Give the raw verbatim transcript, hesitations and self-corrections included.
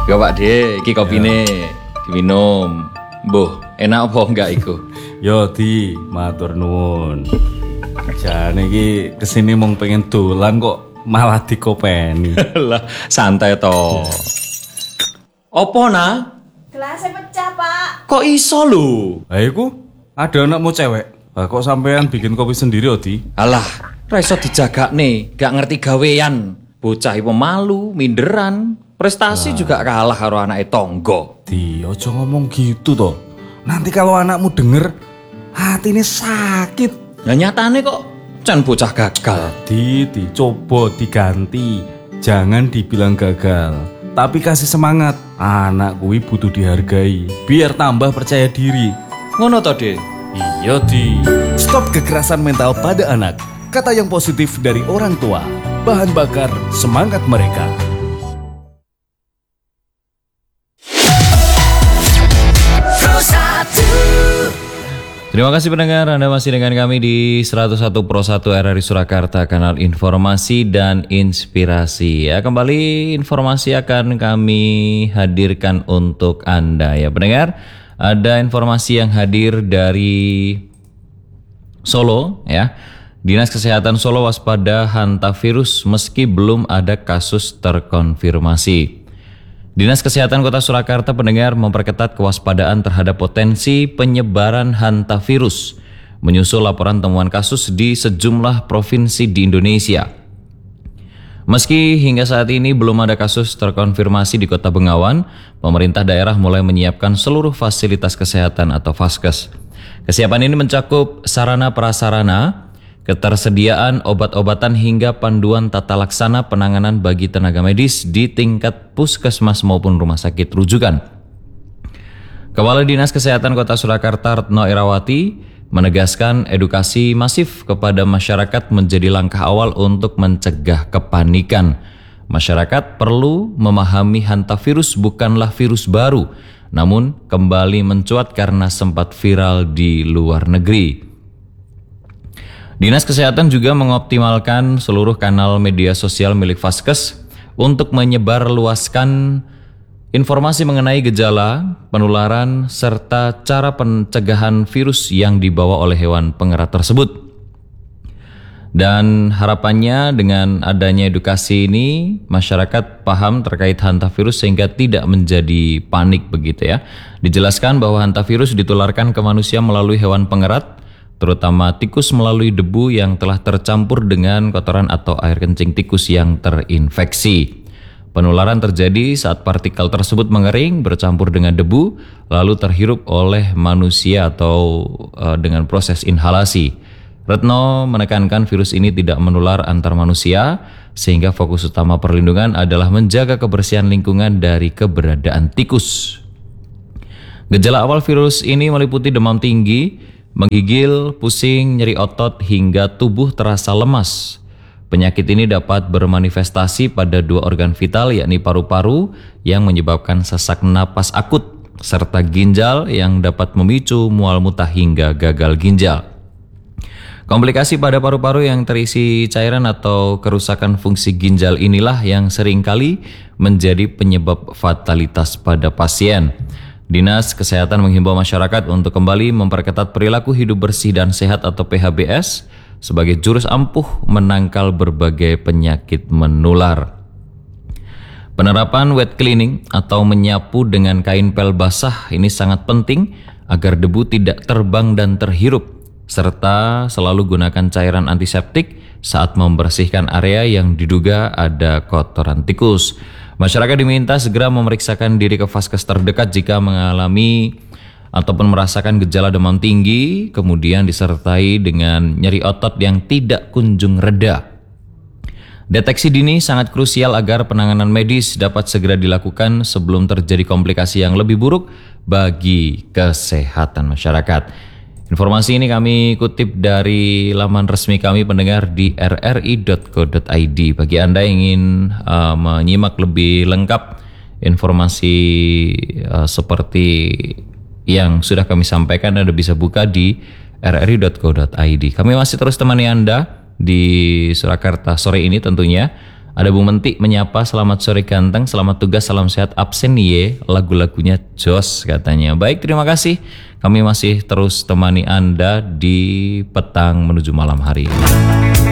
Yo Pak De, iki kopine diminum. Mbuh, enak apa enggak iku? Yo Di, matur nuwun. Jane iki kesini mung pengen dolan kok malah dikopeni. Lah, santai to. Opo nah? Gelasnya pecah, Pak. Kok iso lho? Lah iku ada anakmu cewek. Lah kok sampean bikin kopi sendiri, Odi? Alah, ra iso dijagakne, gak ngerti gawean. Bocah iku malu, minderan. Prestasi juga kalah karo anake tonggo. Di, ojo ngomong gitu toh. Nanti kalau anakmu denger, hatinya sakit. Lah nyatane kok can bocah gagal. Di, di, coba diganti. Jangan dibilang gagal, tapi kasih semangat. Anak kuwi butuh dihargai, biar tambah percaya diri. Ngono to, De? Iya, Di. Stop kekerasan mental pada anak. Kata yang positif dari orang tua. Bahan bakar semangat mereka. Terima kasih pendengar, Anda masih dengan kami di seratus satu Pro satu R R I Surakarta, kanal informasi dan inspirasi. Ya, kembali informasi akan kami hadirkan untuk Anda ya pendengar. Ada informasi yang hadir dari Solo ya. Dinas Kesehatan Solo waspada hantavirus meski belum ada kasus terkonfirmasi. Dinas Kesehatan Kota Surakarta pendengar memperketat kewaspadaan terhadap potensi penyebaran hantavirus menyusul laporan temuan kasus di sejumlah provinsi di Indonesia. Meski hingga saat ini belum ada kasus terkonfirmasi di Kota Bengawan, pemerintah daerah mulai menyiapkan seluruh fasilitas kesehatan atau Vaskes. Kesiapan ini mencakup sarana prasarana, ketersediaan obat-obatan hingga panduan tata laksana penanganan bagi tenaga medis di tingkat puskesmas maupun rumah sakit rujukan. Kepala Dinas Kesehatan Kota Surakarta Retno Irawati menegaskan edukasi masif kepada masyarakat menjadi langkah awal untuk mencegah kepanikan. Masyarakat perlu memahami hantavirus bukanlah virus baru, namun kembali mencuat karena sempat viral di luar negeri. Dinas Kesehatan juga mengoptimalkan seluruh kanal media sosial milik Vaskes untuk menyebarluaskan informasi mengenai gejala, penularan, serta cara pencegahan virus yang dibawa oleh hewan pengerat tersebut. Dan harapannya dengan adanya edukasi ini, masyarakat paham terkait hantavirus sehingga tidak menjadi panik begitu ya. Dijelaskan bahwa hantavirus ditularkan ke manusia melalui hewan pengerat, terutama tikus melalui debu yang telah tercampur dengan kotoran atau air kencing tikus yang terinfeksi. Penularan terjadi saat partikel tersebut mengering bercampur dengan debu lalu terhirup oleh manusia atau uh, dengan proses inhalasi. Retno menekankan virus ini tidak menular antar manusia sehingga fokus utama perlindungan adalah menjaga kebersihan lingkungan dari keberadaan tikus. Gejala awal virus ini meliputi demam tinggi, menggigil, pusing, nyeri otot, hingga tubuh terasa lemas. Penyakit ini dapat bermanifestasi pada dua organ vital yakni paru-paru yang menyebabkan sesak napas akut, serta ginjal yang dapat memicu mual muntah hingga gagal ginjal. Komplikasi pada paru-paru yang terisi cairan atau kerusakan fungsi ginjal inilah yang seringkali menjadi penyebab fatalitas pada pasien. Dinas Kesehatan menghimbau masyarakat untuk kembali memperketat perilaku hidup bersih dan sehat atau P H B S sebagai jurus ampuh menangkal berbagai penyakit menular. Penerapan wet cleaning atau menyapu dengan kain pel basah ini sangat penting agar debu tidak terbang dan terhirup, serta selalu gunakan cairan antiseptik saat membersihkan area yang diduga ada kotoran tikus. Masyarakat diminta segera memeriksakan diri ke Vaskes terdekat jika mengalami ataupun merasakan gejala demam tinggi, kemudian disertai dengan nyeri otot yang tidak kunjung reda. Deteksi dini sangat krusial agar penanganan medis dapat segera dilakukan sebelum terjadi komplikasi yang lebih buruk bagi kesehatan masyarakat. Informasi ini kami kutip dari laman resmi kami pendengar di r r i dot co dot i d. Bagi Anda yang ingin uh, menyimak lebih lengkap informasi uh, seperti yang sudah kami sampaikan, Anda bisa buka di r r i dot co dot i d. Kami masih terus temani Anda di Surakarta sore ini tentunya. Ada Bung Mentik menyapa, selamat sore ganteng, selamat tugas, salam sehat, absen ye, lagu-lagunya jos katanya. Baik, terima kasih. Kami masih terus temani Anda di petang menuju malam hari ini.